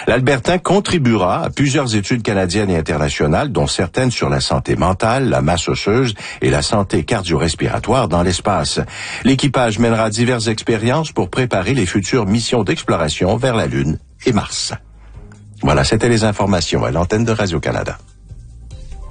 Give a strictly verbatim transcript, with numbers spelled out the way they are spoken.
L'Albertain contribuera à plusieurs études canadiennes et internationales, dont certaines sur la santé mentale, la masse osseuse et la santé cardio-respiratoire dans l'espace. L'équipage mènera diverses expériences pour préparer les futures missions d'exploration vers la Lune et Mars. Voilà, c'était les informations à l'antenne de Radio-Canada.